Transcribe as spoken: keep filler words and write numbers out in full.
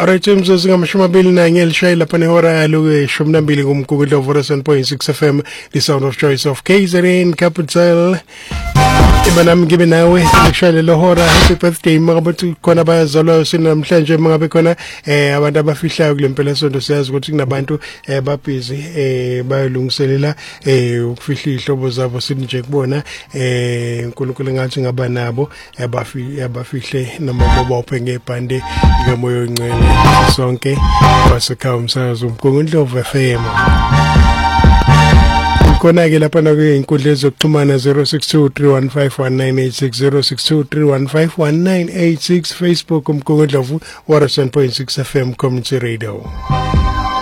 Alright, imzuzu ngamashumi amabili nanye elishaya lapha nehora yalo ishumi nambili kumgugudlo of one point six F M, the sound of choice of K Z N Capital. Ibanami ngibe nawe lishaya lohora. Happy birthday makabathi khona bayazalwa sinamhlanje mangabe khona eh abantu abafihlayo kulempela sonto siyazi ukuthi kunabantu eh babhizi eh bayolungiselela eh ukufihla ihlobo zabo sinje kubona eh uNkulunkulu ngathi ngaba nabo abafi abafihle noma boba uphenge ibhande ngamoyo ongcwele sonke basekhaya umsakazo umgungundlo of F M. Kona ke lapha na kwinkundla ezokuxhumana zero six two three one five one nine eight six zero six two three one five one nine eight six, Facebook umgungundlo of one oh seven point six F M Community Radio.